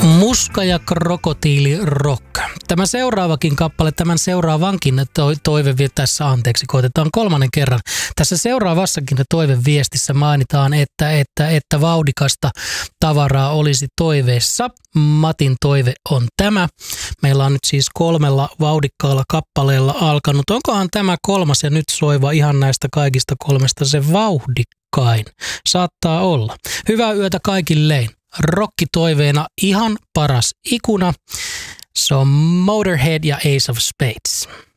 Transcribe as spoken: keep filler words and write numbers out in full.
Muska ja krokotiili rock. Tämä seuraavakin kappale, tämän seuraavankin to- toive, tässä anteeksi, koitetaan kolmannen kerran. Tässä seuraavassakin toiveviestissä mainitaan, että, että, että vauhdikasta tavaraa olisi toiveessa. Matin toive on tämä. Meillä on nyt siis kolmella vauhdikkaalla kappaleella alkanut. Onkohan tämä kolmas ja nyt soiva ihan näistä kaikista kolmesta se vauhdikkain? Saattaa olla. Hyvää yötä kaikille. Rokkitoiveena ihan paras ikuna. Se on Motorhead ja Ace of Spades.